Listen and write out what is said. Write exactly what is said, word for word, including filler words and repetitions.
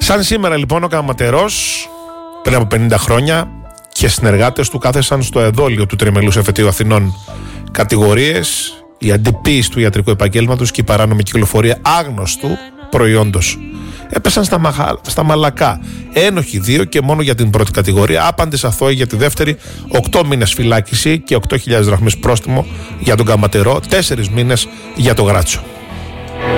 Σαν σήμερα λοιπόν ο Καματερός πριν από πενήντα χρόνια και συνεργάτες του κάθεσαν στο εδόλιο του Τριμελούς Εφετείου Αθηνών. Κατηγορίες, η αντιποίηση του ιατρικού επαγγέλματος και η παράνομη κυκλοφορία άγνωστου προϊόντος. Έπεσαν στα, μαχα... στα μαλακά. Ένοχοι δύο και μόνο για την πρώτη κατηγορία. Άπαντες αθώοι για τη δεύτερη. Οκτώ μήνες φυλάκιση και οκτώ χιλιάδες δραχμές πρόστιμο για τον Καματερό. Τέσσερις μήνες για τον Γράτσο.